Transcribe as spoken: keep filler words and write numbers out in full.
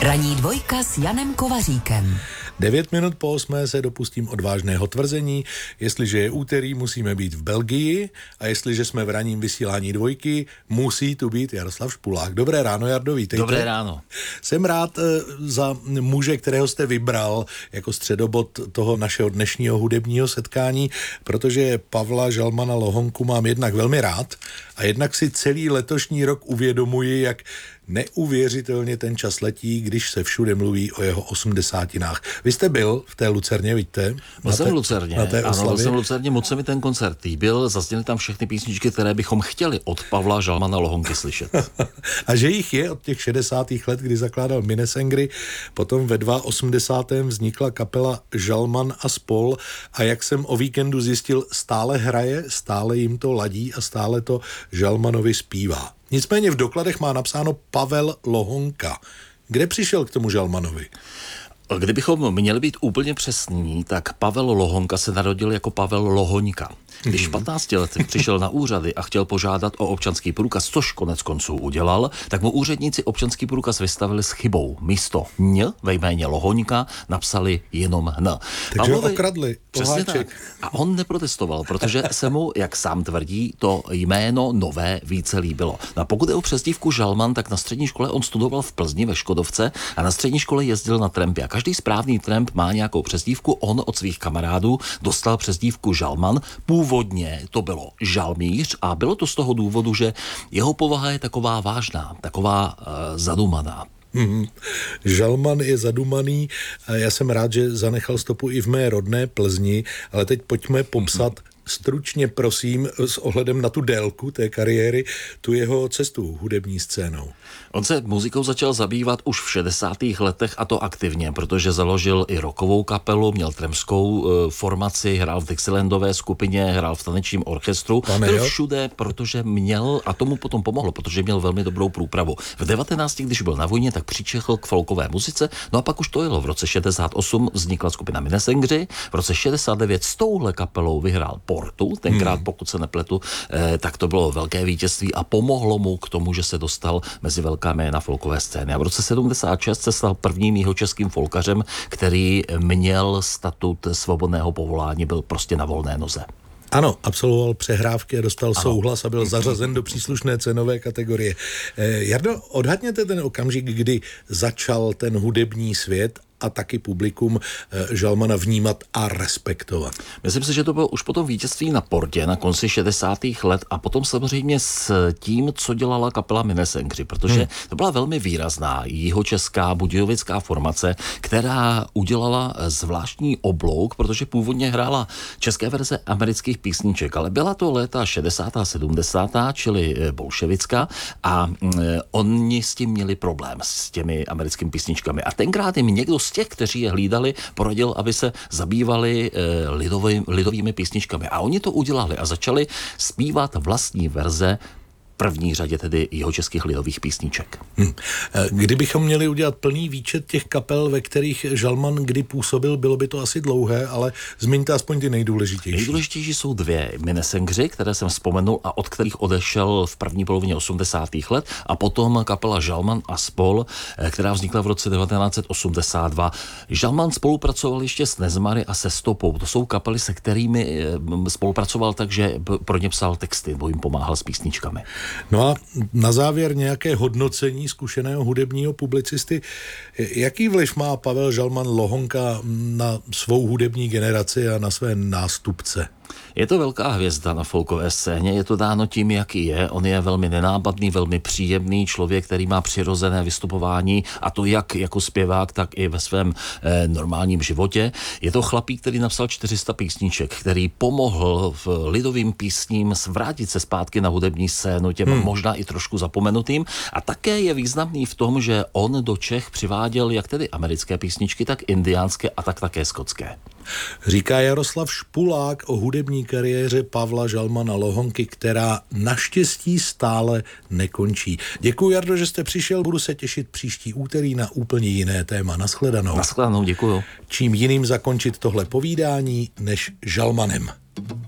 Ranní dvojka s Janem Kovaříkem. Devět minut po osmé se dopustím odvážného tvrzení. Jestliže je úterý, musíme být v Belgii a jestliže jsme v ranním vysílání dvojky, musí tu být Jaroslav Špulák. Dobré ráno, Jardo, vítejte. Dobré ráno. Jsem rád za muže, kterého jste vybral jako středobod toho našeho dnešního hudebního setkání, protože Pavla Žalmana Lohonku mám jednak velmi rád a jednak si celý letošní rok uvědomuji, jak neuvěřitelně ten čas letí, když se všude mluví o jeho osmdesátinách. Vy jste byl v té Lucerně, vidíte? Byl jsem v Lucerně, na té ano, byl jsem v Lucerně, moc se mi ten koncert líbil, zazněly tam všechny písničky, které bychom chtěli od Pavla Žalmana Lohonky slyšet. A že jich je od těch šedesátých let, kdy zakládal Minnesengry, potom ve osmdesátém druhém vznikla kapela Žalman a spol a jak jsem o víkendu zjistil, stále hraje, stále jim to ladí a stále to Žalmanovi zpívá. Nicméně v dokladech má napsáno Pavel Lohonka. Kde přišel k tomu Žalmanovi? Kdybychom měli být úplně přesní, tak Pavel Lohonka se narodil jako Pavel Lohoňka. Když v patnácti letech přišel na úřady a chtěl požádat o občanský průkaz, což konec konců udělal, tak mu úředníci občanský průkaz vystavili s chybou. Místo Ň ve jméně Lohoňka napsali jenom N. Takže Pavlovi, okradli. Přesně tak. A on neprotestoval, protože se mu, jak sám tvrdí, to jméno nové více líbilo. No a pokud je o přezdívku Žalman, tak na střední škole on studoval v Plzni ve Škodovce a na střední škole jezdil na trampě. A každý správný tramp má nějakou přezdívku. On od svých kamarádů dostal přezdívku Žalman. Původně to bylo Žalmíř a bylo to z toho důvodu, že jeho povaha je taková vážná, taková uh, zadumaná. Hmm. Žalman je zadumaný a já jsem rád, že zanechal stopu i v mé rodné Plzni, ale teď pojďme popsat stručně, prosím, s ohledem na tu délku té kariéry, tu jeho cestu hudební scénou. On se muzikou začal zabývat už v šedesátých letech a to aktivně, protože založil i rockovou kapelu, měl tremskou e, formaci, hrál v Dixielandové skupině, hrál v tanečním orchestru, Pane, byl jo? všude, protože měl, a tomu potom pomohlo, protože měl velmi dobrou průpravu. V devatenácti, když byl na vojně, tak přičechl k folkové muzice, no a pak už to jelo. V roce šedesát osm vznikla skupina Minnesengry, v roce šedesát devět s touhle kapelou vyhrál Portu, tenkrát, hmm. pokud se nepletu, eh, tak to bylo velké vítězství a pomohlo mu k tomu, že se dostal mezi velká jména folkové scény. A v roce sedmdesát šest se stal prvním jihočeským folkařem, který měl statut svobodného povolání, byl prostě na volné noze. Ano, absolvoval přehrávky a dostal ano. souhlas a byl zařazen do příslušné cenové kategorie. Eh, Jardo, odhadněte ten okamžik, kdy začal ten hudební svět a taky publikum Žalmana vnímat a respektovat. Myslím si, že to bylo už potom vítězství na Portě na konci šedesátých let a potom samozřejmě s tím, co dělala kapela Minnesengry, protože hmm. to byla velmi výrazná jihočeská budějovická formace, která udělala zvláštní oblouk, protože původně hrála české verze amerických písniček, ale byla to léta šedesátá sedmdesátá, čili bolševická a oni s tím měli problém s těmi americkými písničkami. A tenkrát jim někdo z těch, kteří je hlídali, poradil, aby se zabývali e, lidový, lidovými písničkami. A oni to udělali a začali zpívat vlastní verze, v první řadě tedy jihočeských lidových písniček. Hmm. Kdybychom měli udělat plný výčet těch kapel, ve kterých Žalman kdy působil, bylo by to asi dlouhé, ale zmiňte aspoň ty nejdůležitější. Nejdůležitější jsou dvě Minnesengry, které jsem vzpomenul a od kterých odešel v první polovině osmdesátých let a potom kapela Žalman a spol, která vznikla v roce devatenáct set osmdesát dva. Žalman spolupracoval ještě s Nezmary a se Stopou. To jsou kapely, se kterými spolupracoval tak, že pro ně psal texty, nebo jim pomáhal s písničkami. No a na závěr nějaké hodnocení zkušeného hudebního publicisty. Jaký vliv má Pavel Žalman Lohonka na svou hudební generaci a na své nástupce? Je to velká hvězda na folkové scéně, je to dáno tím, jaký je. On je velmi nenápadný, velmi příjemný člověk, který má přirozené vystupování a to jak jako zpěvák, tak i ve svém eh, normálním životě. Je to chlapík, který napsal čtyři sta písniček, který pomohl v lidovým písním vrátit se zpátky na hudební scénu, těm hmm. možná i trošku zapomenutým. A také je významný v tom, že on do Čech přiváděl jak tedy americké písničky, tak indiánské a tak také skotské. Říká Jaroslav Špulák o hudební kariéře Pavla Žalmana Lohonky, která naštěstí stále nekončí. Děkuji, Jardo, že jste přišel. Budu se těšit příští úterý na úplně jiné téma. Nashledanou. Nashledanou, děkuju. Čím jiným zakončit tohle povídání než Žalmanem.